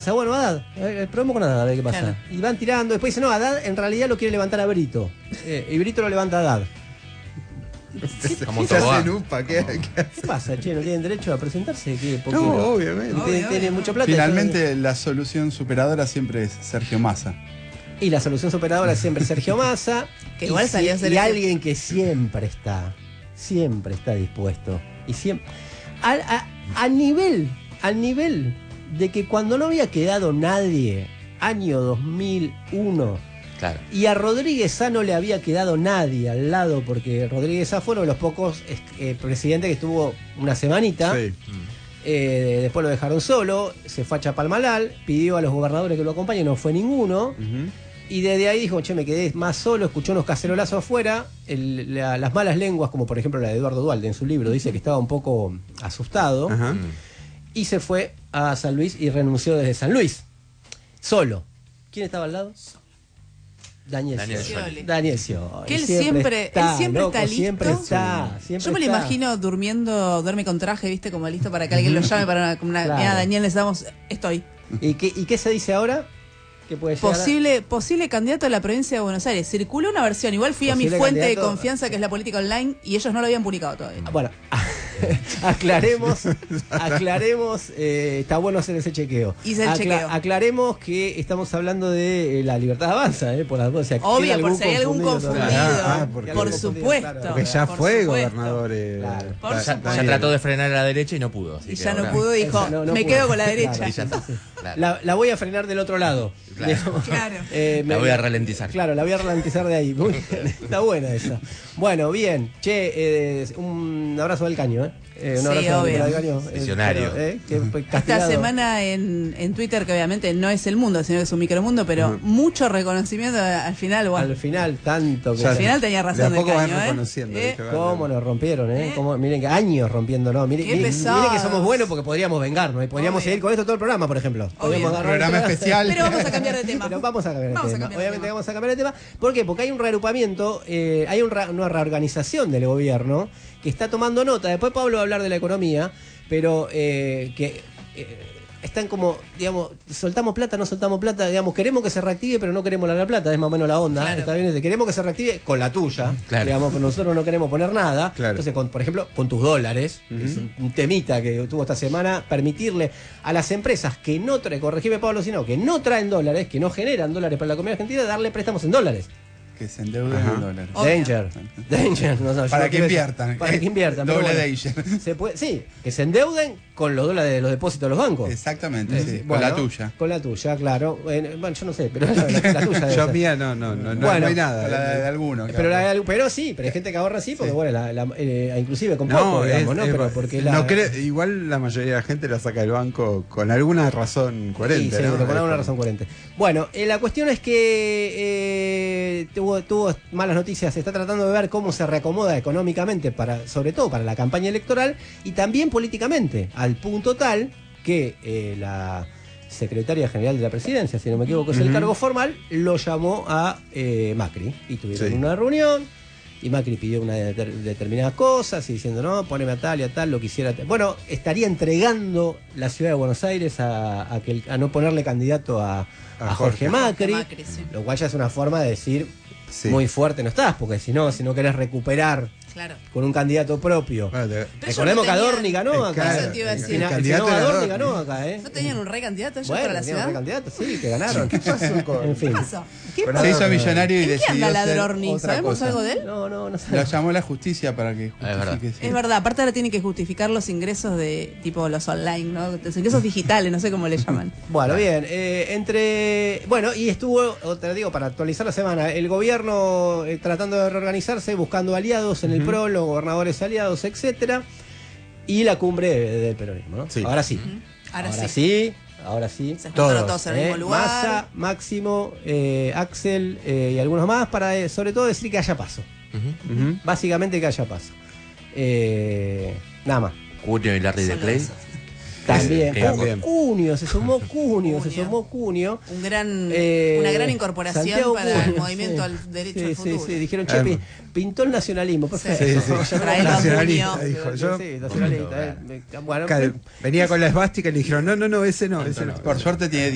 Bueno, Haddad, probemos con Haddad a ver qué pasa. Claro. Y van tirando, después dicen, no, Haddad en realidad lo quiere levantar a Brito. Y Brito lo levanta a Haddad. Como se Tobá. hacen upa, ¿qué ¿Qué pasa, che? ¿No tienen derecho a presentarse? ¿Qué? ¿Por qué No, no? obviamente. Tienen mucha plata. Finalmente la solución superadora siempre es Sergio Massa. Y la solución superadora es siempre Sergio Massa. Que igual salió a ser y ese- alguien que siempre está dispuesto. Y siempre. Al nivel de que cuando no había quedado nadie, año 2001, Claro. y a Rodríguez Sá no le había quedado nadie al lado, porque Rodríguez Sá fue uno de los pocos presidentes que estuvo una semanita. Sí. Después lo dejaron solo, se fue a Chapalmalal, pidió a los gobernadores que lo acompañen, no fue ninguno. Y desde ahí dijo, che, me quedé más solo, escuchó unos cacerolazos afuera. Las malas lenguas, como por ejemplo la de Eduardo Duhalde en su libro, dice que estaba un poco asustado. Ajá. Y se fue a San Luis y renunció desde San Luis. Solo. ¿Quién estaba al lado? Daniel Scioli. Daniel Scioli. Que él siempre está listo. Siempre está. Yo me lo imagino duerme con traje, viste, como listo para que alguien lo llame para una Claro. mira, Daniel, necesitamos, estoy. ¿Y qué se dice ahora? ¿Qué puede llegar Posible candidato a la provincia de Buenos Aires. Circuló una versión, igual fui a mi Posible fuente candidato. de confianza, que es la política online, y ellos no lo habían publicado todavía. Bueno, aclaremos, está bueno hacer ese chequeo. Hice el chequeo. Aclaremos que estamos hablando de la Libertad Avanza, por las dudas. Obvio, por si hay algún confundido. porque- Por Algún confundido, supuesto. claro. Porque ya Por fue supuesto. gobernador. Claro. Por Ya supuesto. trató de frenar a la derecha y no pudo. Así Y que ya no ahora- pudo, dijo, No me pudo. quedo con la Claro, derecha. Y ya está. Claro. La voy a frenar del otro lado. Claro. Digamos. Claro. La voy a ralentizar. Claro, la voy a ralentizar de ahí. Muy bien, está buena esa. Bueno, bien. Che, un abrazo del Caño, ¿eh? Un Sí, abrazo obvio. del Caño. Visionario. Que Esta castigado. semana en Twitter, que obviamente no es el mundo, sino que es un micromundo, pero mucho reconocimiento al final. Bueno, Al final, tanto que. al final tenía De a razón del poco van Caño, reconociendo. ¿viste? ¿Cómo nos rompieron, Miren que años rompiéndonos. Miren, Qué miren pesados. que somos buenos porque podríamos vengarnos. Y podríamos Obvio. seguir con esto todo el programa, por ejemplo. Podríamos agarrar Programa el especial. Pero vamos a cambiar de tema. Pero vamos a cambiar de Vamos a tema. cambiar de Obviamente tema. vamos a cambiar de tema. ¿Por qué? Porque hay un reagrupamiento, hay una reorganización del gobierno que está tomando nota. Después Pablo va a hablar de la economía, pero están como, digamos, soltamos plata, no soltamos plata, digamos, queremos que se reactive, pero no queremos largar plata, es más o menos la onda. Claro. Está bien, queremos que se reactive con la tuya, Claro. digamos, pero nosotros no queremos poner nada. Claro. Entonces, por ejemplo, con tus dólares, es un temita que tuvo esta semana, permitirle a las empresas que no traen, corregime Pablo, sino que no traen dólares, que no generan dólares para la economía argentina, darle préstamos en dólares. Que se endeuden Ajá. en dólares. Obvio. Danger. No, yo Para no que quiero inviertan. decir- Para que inviertan. pero Doble bueno, danger. se puede, sí, que se endeuden con los dólares de los depósitos de los bancos. Exactamente, sí. Con Bueno, la tuya. Con la tuya, claro. Bueno, yo no sé, pero la tuya debe Yo ser. mía no Bueno, hay nada. La de alguno. Pero sí, pero hay gente que ahorra sí, porque Sí. bueno, inclusive con poco, No, digamos, ¿no? Pero porque igual la mayoría de la gente la saca del banco con alguna razón coherente, sí, ¿no? con alguna razón coherente. Bueno, la cuestión es que tuvo malas noticias. Se está tratando de ver cómo se reacomoda económicamente, sobre todo para la campaña electoral y también políticamente, al punto tal que la secretaria general de la presidencia, si no me equivoco, es el cargo formal, lo llamó a Macri y tuvieron Sí. una reunión. Y Macri pidió una determinadas cosas y diciendo, no, poneme a tal y a tal, lo quisiera. Bueno, estaría entregando la ciudad de Buenos Aires a no ponerle candidato a Jorge Macri, Macri, sí. lo cual ya es una forma de decir Sí. muy fuerte no estás, porque si no querés recuperar Claro. con un candidato propio. Bueno, Pero Recordemos que ellos no Adorni ganó acá. Claro, Eso te iba a decir. El candidato senador era Adorni Adorni. ganó acá, ¿eh? ¿No tenían un recandidato ellos Bueno, para la tenían ciudad? candidatos, sí, que ganaron. ¿Qué pasó con- En fin. ¿Qué pasó? ¿Qué Se pasó? hizo millonario y ¿En qué decidió anda hacer Ladrorni? otra ¿Sabemos cosa. algo de él? No sé. Lo llamó la justicia para que verdad. justifique. sí. Es verdad, aparte ahora tiene que justificar los ingresos de tipo los online, ¿no? Los ingresos digitales, no sé cómo le llaman. Bueno, bien, bueno, y estuvo, te digo, para actualizar la semana, el gobierno tratando de reorganizarse, buscando aliados en el PRO, los gobernadores aliados, etcétera, y la cumbre del peronismo, ¿no? Sí. Ahora sí. Ahora sí. sí. Se juntaron todos en el mismo lugar. Massa, Máximo, Axel y algunos más para, sobre todo, decir que haya paso. Ujú. Ujú. Básicamente que haya paso. Nada más. Cunio y Larry de Solo Clay. eso. También. También. Cunio, se sumó Cunio. Una gran incorporación Santiago para el Cunio, movimiento sí. al derecho Sí, al sí, futuro. sí, dijeron, che, pintó el nacionalismo, perfecto. Sí, sí. Traelo a Nacionalista, Cunio. dijo. Yo, Sí, nacionalista. Bueno, venía con la esvástica y le dijeron, no, ese no. No, no. Por suerte tiene